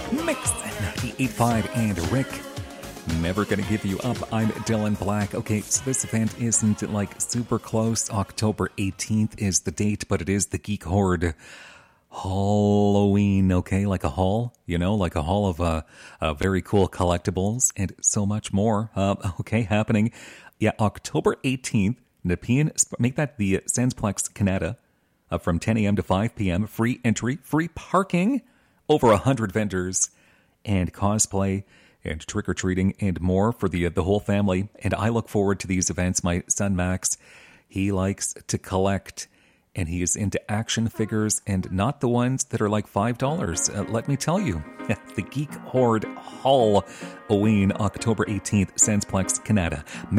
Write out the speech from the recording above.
Mix 98.5 and Rick. Never gonna give you up. I'm Dylan Black. Okay, so this event isn't like super close. October 18th is the date, but it is the Geek Horde Halloween, okay? Like a haul, like a haul of very cool collectibles and so much more. Okay, happening. Yeah, October 18th, Nepean, make that the Sensplex Canada from 10 a.m. to 5 p.m. Free entry, free parking, over 100 vendors, and cosplay and trick-or-treating and more for the whole family. And I look forward to these events. My son Max, he likes to collect, and he is into action figures and not the ones that are like $5. Let me tell you, the Geek Horde Halloween, October 18th, Sensplex Canada.